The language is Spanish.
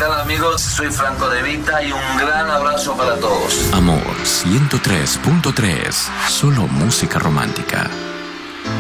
tal amigos? Soy Franco De Vita y un gran abrazo para todos. Amor 103.3, solo música romántica.